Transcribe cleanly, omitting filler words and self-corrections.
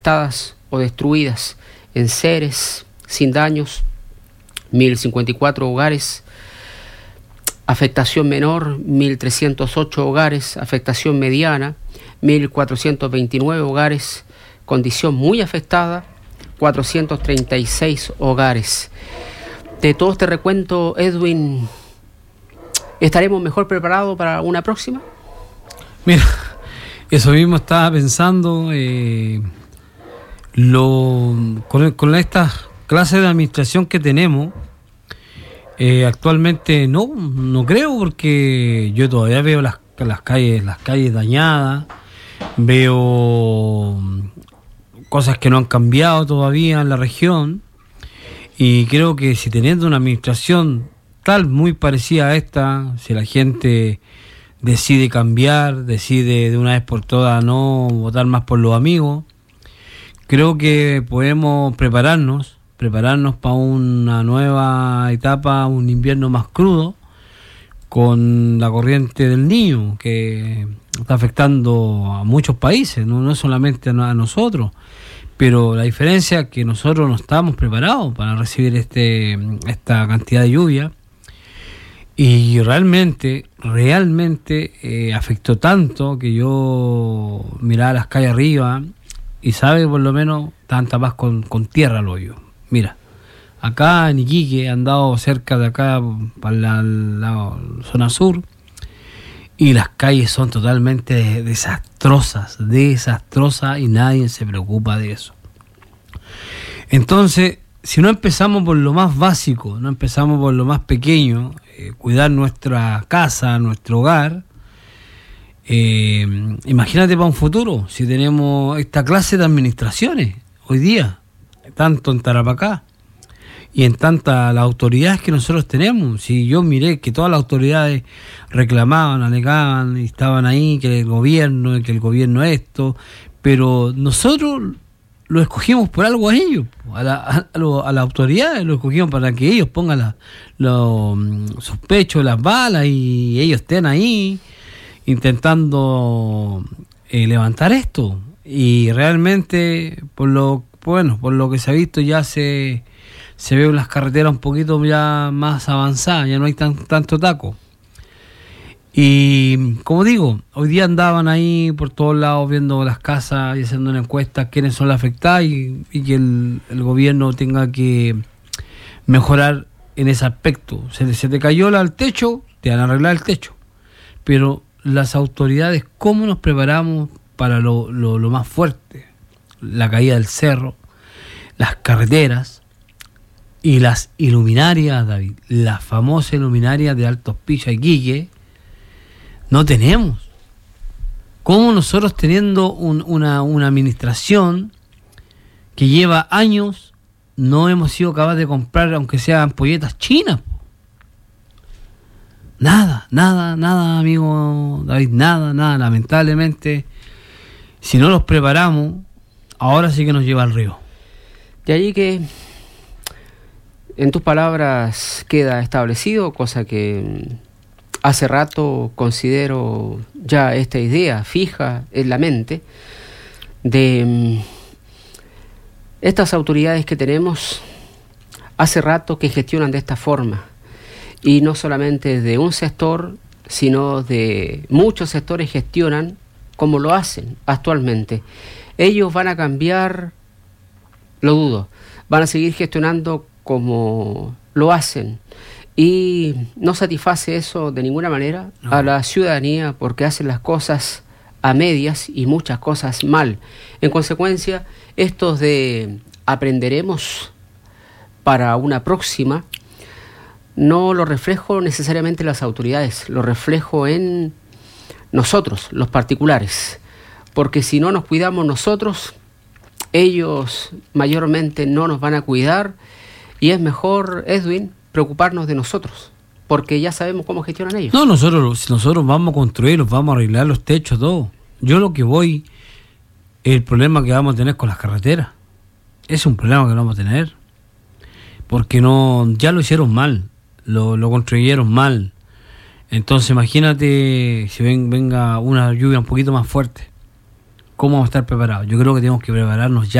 afectadas o destruidas en Ceres, sin daños, 1.054 hogares. Afectación menor, 1.308 hogares. Afectación mediana, 1.429 hogares. Condición muy afectada, 436 hogares. De todo este recuento, Edwin, ¿estaremos mejor preparados para una próxima? Mira, eso mismo estaba pensando. Con esta clase de administración que tenemos, actualmente no creo, porque yo todavía veo las calles dañadas, veo cosas que no han cambiado todavía en la región, y creo que si teniendo una administración muy parecida a esta, si la gente decide cambiar, decide de una vez por todas no votar más por los amigos, creo que podemos prepararnos para una nueva etapa, un invierno más crudo, con la corriente del Niño, que está afectando a muchos países, no solamente a nosotros, pero la diferencia es que nosotros no estábamos preparados para recibir esta cantidad de lluvia, y realmente afectó tanto que yo miraba las calles arriba y sabe, por lo menos estaban tapadas con tierra al hoyo. Mira, acá en Iquique, han andado cerca de acá para la zona sur, y las calles son totalmente desastrosas, y nadie se preocupa de eso. Entonces, si no empezamos por lo más básico, no empezamos por lo más pequeño, cuidar nuestra casa, nuestro hogar, imagínate para un futuro, si tenemos esta clase de administraciones hoy día, tanto en Tarapacá y en tantas las autoridades que nosotros tenemos. Si yo miré que todas las autoridades reclamaban, alegaban, y estaban ahí, que el gobierno esto, pero nosotros lo escogimos por algo a ellos, a las autoridades lo escogimos para que ellos pongan sus pechos, las balas, y ellos estén ahí intentando levantar esto. Y realmente, por lo que se ha visto, ya se ven las carreteras un poquito ya más avanzadas, ya no hay tanto taco. Y como digo, hoy día andaban ahí por todos lados viendo las casas y haciendo una encuesta quiénes son las afectadas, y que el gobierno tenga que mejorar en ese aspecto. Se te cayó el techo, te van a arreglar el techo, pero las autoridades, ¿cómo nos preparamos para lo más fuerte? La caída del cerro, las carreteras y las iluminarias, David, las famosas iluminarias de Alto Hospicio y Iquique, no tenemos. ¿Cómo nosotros, teniendo una administración que lleva años, no hemos sido capaces de comprar, aunque sean ampolletas chinas? Nada, amigo David, nada, lamentablemente. Si no los preparamos, ahora sí que nos lleva al río. De allí que en tus palabras queda establecido, cosa que hace rato considero ya esta idea fija en la mente, de estas autoridades que tenemos hace rato que gestionan de esta forma, y no solamente de un sector, sino de muchos sectores gestionan como lo hacen actualmente. Ellos van a cambiar, lo dudo, van a seguir gestionando como lo hacen, y no satisface eso de ninguna manera a la ciudadanía, porque hacen las cosas a medias y muchas cosas mal. En consecuencia, estos de aprenderemos para una próxima, no lo reflejo necesariamente en las autoridades, lo reflejo en nosotros, los particulares, porque si no nos cuidamos nosotros, ellos mayormente no nos van a cuidar, y es mejor, Edwin, preocuparnos de nosotros, porque ya sabemos cómo gestionan ellos. No, nosotros vamos a construir, vamos a arreglar los techos, todo. Yo lo que voy es el problema que vamos a tener con las carreteras. Es un problema que vamos a tener, porque ya lo hicieron mal, lo construyeron mal. Entonces imagínate si venga una lluvia un poquito más fuerte, ¿cómo vamos a estar preparados? Yo creo que tenemos que prepararnos ya.